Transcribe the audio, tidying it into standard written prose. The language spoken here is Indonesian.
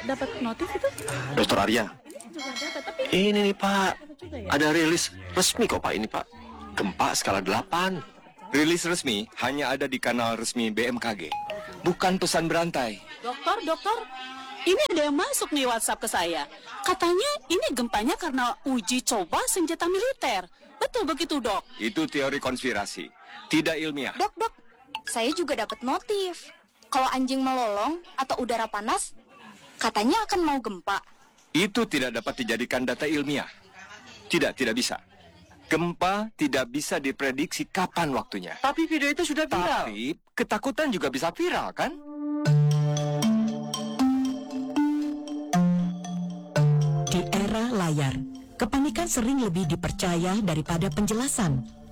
dapat notif itu? Dokter Arya, Juga dapat, tapi ini nih Pak, juga ya? ada rilis resmi kok Pak ini Pak. Gempa skala 8. Rilis resmi hanya ada di kanal resmi BMKG, bukan pesan berantai. Dokter, ini ada yang masuk nih WhatsApp ke saya. Katanya ini gempanya karena uji coba senjata militer. Betul begitu, Dok? Itu teori konspirasi, tidak ilmiah. Dok, saya juga dapat notif. Kalau anjing melolong atau udara panas, katanya akan mau gempa. Itu tidak dapat dijadikan data ilmiah. Tidak bisa. Gempa tidak bisa diprediksi kapan waktunya. Tapi video itu sudah viral. Tapi ketakutan juga bisa viral, kan? Di era layar, kepanikan sering lebih dipercaya daripada penjelasan.